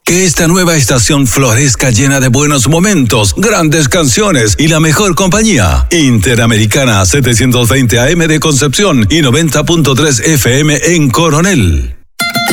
Que esta nueva estación florezca llena de buenos momentos, grandes canciones y la mejor compañía. Interamericana 720 AM de Concepción y 90.3 FM en Coronel.